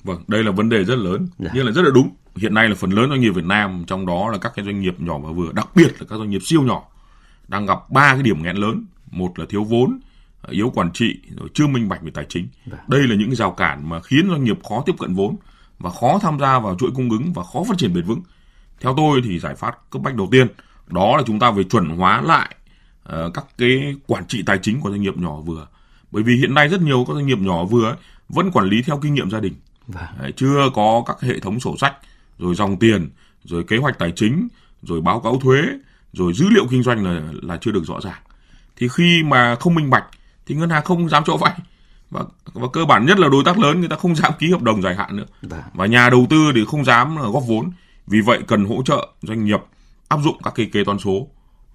Vâng, đây là vấn đề rất lớn, nhưng là rất là đúng. Hiện nay là phần lớn doanh nghiệp Việt Nam, trong đó là các cái doanh nghiệp nhỏ và vừa, đặc biệt là các doanh nghiệp siêu nhỏ, đang gặp 3 cái điểm nghẽn lớn. Một là thiếu vốn, yếu quản trị, rồi chưa minh bạch về tài chính. Đây là những cái rào cản mà khiến doanh nghiệp khó tiếp cận vốn và khó tham gia vào chuỗi cung ứng và khó phát triển bền vững. Theo tôi thì giải pháp cấp bách đầu tiên đó là chúng ta phải chuẩn hóa lại các cái quản trị tài chính của doanh nghiệp nhỏ vừa. Bởi vì hiện nay rất nhiều các doanh nghiệp nhỏ vừa ấy, vẫn quản lý theo kinh nghiệm gia đình. Chưa có các hệ thống sổ sách, rồi dòng tiền, rồi kế hoạch tài chính, rồi báo cáo thuế, rồi dữ liệu kinh doanh là chưa được rõ ràng. Thì khi mà không minh bạch thì ngân hàng không dám cho vay, và cơ bản nhất là đối tác lớn người ta không dám ký hợp đồng dài hạn nữa, và nhà đầu tư thì không dám góp vốn. Vì vậy cần hỗ trợ doanh nghiệp áp dụng các cái kế toán số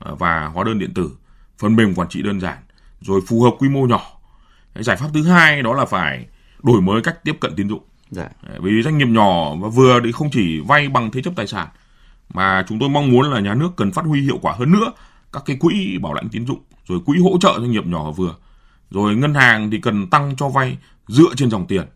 và hóa đơn điện tử, phần mềm quản trị đơn giản, rồi phù hợp quy mô nhỏ. Cái giải pháp thứ hai đó là phải đổi mới cách tiếp cận tín dụng. Vì doanh nghiệp nhỏ và vừa thì không chỉ vay bằng thế chấp tài sản, mà chúng tôi mong muốn là nhà nước cần phát huy hiệu quả hơn nữa các cái quỹ bảo lãnh tín dụng, rồi quỹ hỗ trợ doanh nghiệp nhỏ và vừa. Rồi ngân hàng thì cần tăng cho vay dựa trên dòng tiền,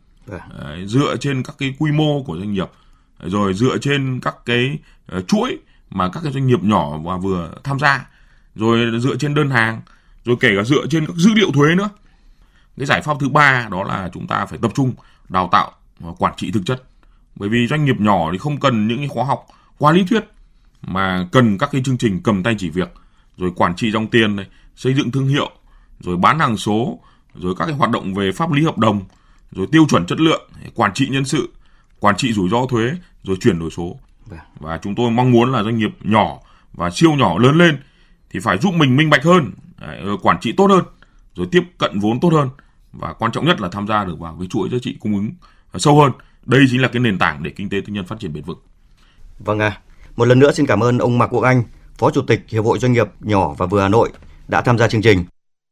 dựa trên các cái quy mô của doanh nghiệp, rồi dựa trên các cái chuỗi mà các cái doanh nghiệp nhỏ và vừa tham gia, rồi dựa trên đơn hàng, rồi kể cả dựa trên các dữ liệu thuế nữa. Cái giải pháp thứ ba đó là chúng ta phải tập trung đào tạo quản trị thực chất. Bởi vì doanh nghiệp nhỏ thì không cần những cái khóa học quá lý thuyết, mà cần các cái chương trình cầm tay chỉ việc, rồi quản trị dòng tiền này, xây dựng thương hiệu, rồi bán hàng số, rồi các cái hoạt động về pháp lý hợp đồng, rồi tiêu chuẩn chất lượng, quản trị nhân sự, quản trị rủi ro thuế, rồi chuyển đổi số. Và chúng tôi mong muốn là doanh nghiệp nhỏ và siêu nhỏ lớn lên thì phải giúp mình minh bạch hơn, quản trị tốt hơn, rồi tiếp cận vốn tốt hơn, và quan trọng nhất là tham gia được vào cái chuỗi giá trị cung ứng sâu hơn. Đây chính là cái nền tảng để kinh tế tư nhân phát triển bền vững. Vâng một lần nữa xin cảm ơn ông Mạc Quốc Anh, Phó Chủ tịch Hiệp hội Doanh nghiệp nhỏ và vừa Hà Nội đã tham gia chương trình.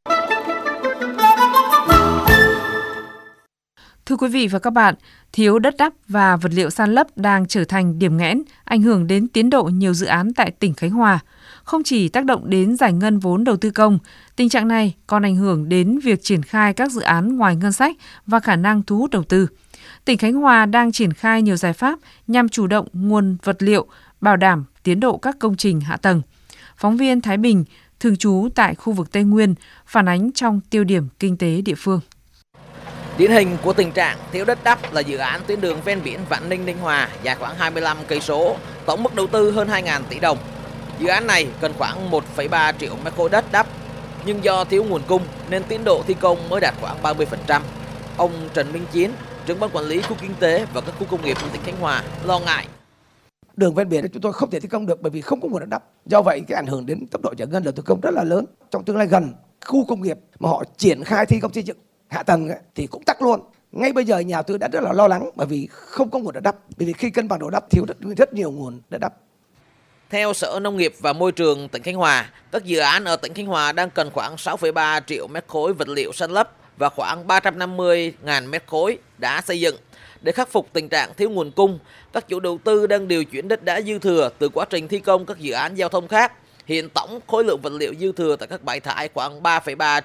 Thưa quý vị và các bạn, thiếu đất đắp và vật liệu san lấp đang trở thành điểm nghẽn, ảnh hưởng đến tiến độ nhiều dự án tại tỉnh Khánh Hòa. Không chỉ tác động đến giải ngân vốn đầu tư công, tình trạng này còn ảnh hưởng đến việc triển khai các dự án ngoài ngân sách và khả năng thu hút đầu tư. Tỉnh Khánh Hòa đang triển khai nhiều giải pháp nhằm chủ động nguồn vật liệu, bảo đảm tiến độ các công trình hạ tầng. Phóng viên Thái Bình, thường trú tại khu vực Tây Nguyên, phản ánh trong tiêu điểm kinh tế địa phương. Điển hình của tình trạng thiếu đất đắp là dự án tuyến đường ven biển Vạn Ninh - Ninh Hòa dài khoảng 25 cây số, tổng mức đầu tư hơn 2.000 tỷ đồng. Dự án này cần khoảng 1,3 triệu mét khối đất đắp, nhưng do thiếu nguồn cung nên tiến độ thi công mới đạt khoảng 30%. Ông Trần Minh Chiến, trưởng ban quản lý khu kinh tế và các khu công nghiệp của tỉnh Khánh Hòa lo ngại. Đường ven biển chúng tôi không thể thi công được bởi vì không có nguồn đất đắp. Do vậy cái ảnh hưởng đến tốc độ giải ngân đầu tư công rất là lớn. Trong tương lai gần, khu công nghiệp mà họ triển khai thi công xây dựng hạ tầng thì cũng tắc luôn. Ngay bây giờ nhà đầu tư đã rất là lo lắng bởi vì không có nguồn đất đắp, bởi vì khi cân bằng độ đắp thiếu rất nhiều nguồn đất đắp. Theo Sở Nông nghiệp và Môi trường tỉnh Khánh Hòa, các dự án ở tỉnh Khánh Hòa đang cần khoảng 6,3 triệu mét khối vật liệu san lấp và khoảng 350.000 mét khối đã xây dựng. Để khắc phục tình trạng thiếu nguồn cung, các chủ đầu tư đang điều chuyển đất đá dư thừa từ quá trình thi công các dự án giao thông khác. Hiện tổng khối lượng vật liệu dư thừa tại các bãi thải khoảng 3,3